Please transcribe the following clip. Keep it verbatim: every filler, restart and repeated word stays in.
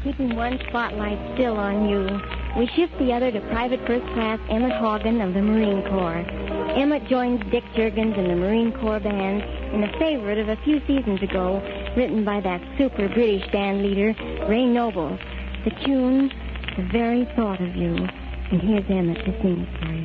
keeping one spotlight still on you. We shift the other to Private First Class Emmett Hogan of the Marine Corps. Emmett joins Dick Juergens in the Marine Corps Band in a favorite of a few seasons ago, written by that super British band leader, Ray Noble. The tune, The Very Thought of You. And here's Emmett to sing it for you.